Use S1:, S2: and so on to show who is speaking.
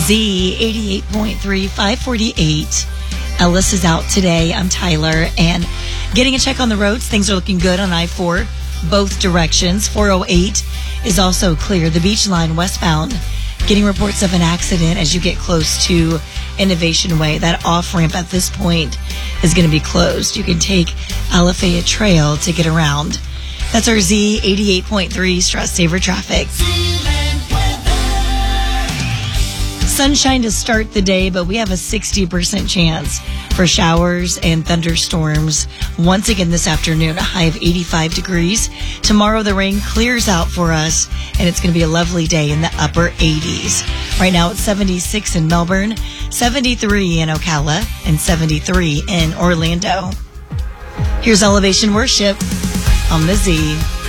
S1: Z 88.3, 548. Ellis is out today. I'm Tyler. And getting a check on the roads. Things are looking good on I-4, both directions. 408 is also clear. The Beach Line westbound, getting reports of an accident as you get close to Innovation Way. That off-ramp at this point is going to be closed. You can take Alafaya Trail to get around. That's our Z 88.3 Stress Saver Traffic. Sunshine to start the day, but we have a 60% chance for showers and thunderstorms once again this afternoon, a high of 85 degrees. Tomorrow the rain clears out for us, and it's going to be a lovely day in the upper 80s. Right now it's 76 in Melbourne, 73 in Ocala, and 73 in Orlando. Here's Elevation Worship on the Z.